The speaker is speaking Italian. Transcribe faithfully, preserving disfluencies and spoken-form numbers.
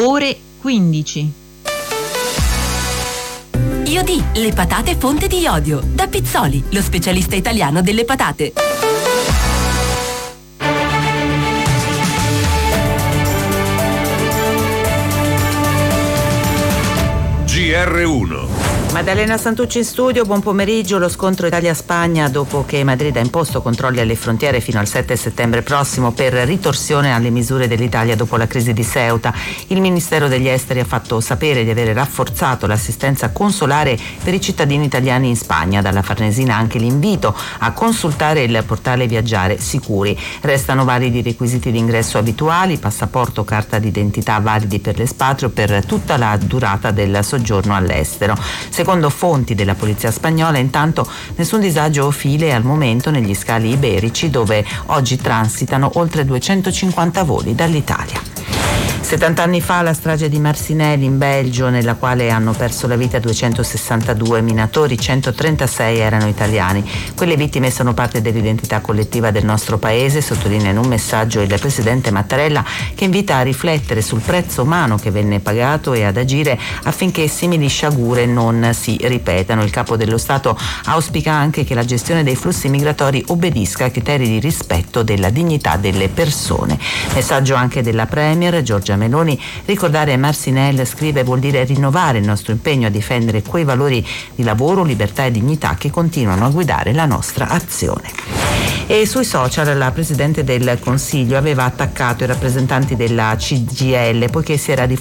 ore quindici. Iodì, le patate fonte di iodio. Da Pizzoli, lo specialista italiano delle patate. G R uno. Maddalena Santucci in studio, buon pomeriggio. Lo scontro Italia-Spagna dopo che Madrid ha imposto controlli alle frontiere fino al sette settembre prossimo per ritorsione alle misure dell'Italia dopo la crisi di Ceuta. Il Ministero degli Esteri ha fatto sapere di avere rafforzato l'assistenza consolare per i cittadini italiani in Spagna. Dalla Farnesina anche l'invito a consultare il portale Viaggiare Sicuri. Restano validi i requisiti di ingresso abituali, passaporto, carta d'identità validi per l'espatrio per tutta la durata del soggiorno all'estero. Secondo fonti della polizia spagnola, intanto nessun disagio o file al momento negli scali iberici, dove oggi transitano oltre duecentocinquanta voli dall'Italia. settanta anni fa la strage di Marcinelle in Belgio, nella quale hanno perso la vita duecentosessantadue minatori, centotrentasei erano italiani. Quelle vittime sono parte dell'identità collettiva del nostro paese, sottolinea in un messaggio il presidente Mattarella, che invita a riflettere sul prezzo umano che venne pagato e ad agire affinché simili sciagure non si ripetano. Il capo dello Stato auspica anche che la gestione dei flussi migratori obbedisca a criteri di rispetto della dignità delle persone. Messaggio anche della Premier Giorgia Meloni: ricordare Marcinelle, scrive, vuol dire rinnovare il nostro impegno a difendere quei valori di lavoro, libertà e dignità che continuano a guidare la nostra azione. E sui social la Presidente del Consiglio aveva attaccato i rappresentanti della C G I L poiché si era